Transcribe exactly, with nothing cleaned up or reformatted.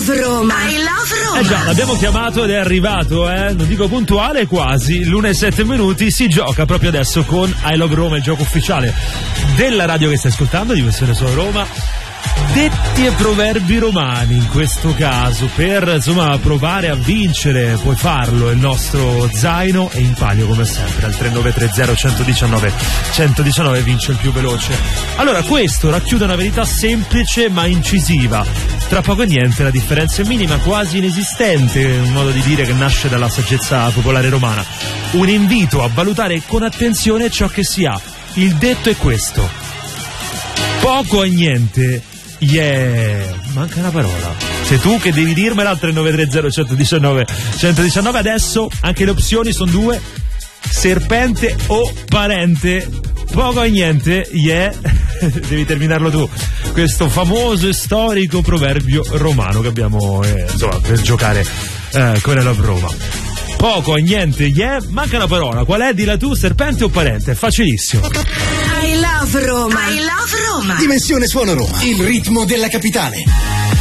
love Roma. I love Roma. Eh già, l'abbiamo chiamato ed è arrivato, eh. Non dico puntuale, quasi. L'una e sette minuti si gioca proprio adesso con I Love Roma, il gioco ufficiale della radio che stai ascoltando, di Versione Solo Roma. Detti e proverbi romani in questo caso, per insomma provare a vincere, puoi farlo, il nostro zaino è in palio come sempre al tre nove tre zero uno uno nove uno uno nove, vince il più veloce. Allora, questo racchiude una verità semplice ma incisiva. Tra poco e niente la differenza è minima, quasi inesistente, un modo di dire che nasce dalla saggezza popolare romana. Un invito a valutare con attenzione ciò che si ha. Il detto è questo: poco e niente. Yeah, manca una parola. Sei tu che devi dirmela al tre nove tre zero uno uno nove uno uno nove. Adesso anche le opzioni sono due: serpente o parente. Poco e niente, yeah. Devi terminarlo tu. Questo famoso e storico proverbio romano che abbiamo eh, insomma per giocare eh, con la Roma. Poco e niente, yeah, manca una parola. Qual è? Dilla tu, serpente o parente? È facilissimo. I love Roma. I love Roma. Dimensione Suono Roma, il ritmo della capitale.